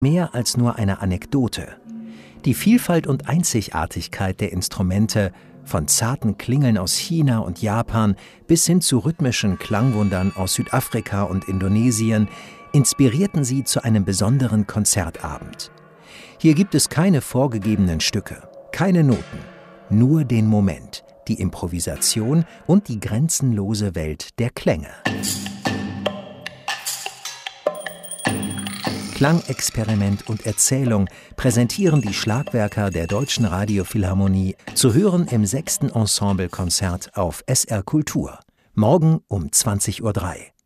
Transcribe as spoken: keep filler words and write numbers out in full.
mehr als nur eine Anekdote. Die Vielfalt und Einzigartigkeit der Instrumente, von zarten Klingeln aus China und Japan bis hin zu rhythmischen Klangwundern aus Südafrika und Indonesien, inspirierten sie zu einem besonderen Konzertabend. Hier gibt es keine vorgegebenen Stücke, keine Noten, nur den Moment, die Improvisation und die grenzenlose Welt der Klänge. Klangexperiment und Erzählung präsentieren die Schlagwerker der Deutschen Radiophilharmonie, zu hören im sechsten Ensemblekonzert auf S R Kultur. Morgen um zwanzig Uhr drei.